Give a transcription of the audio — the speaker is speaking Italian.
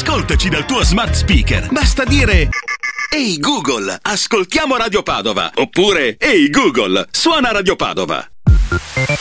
Ascoltaci dal tuo smart speaker. Basta dire: ehi Google, ascoltiamo Radio Padova. Oppure: ehi Google, suona Radio Padova.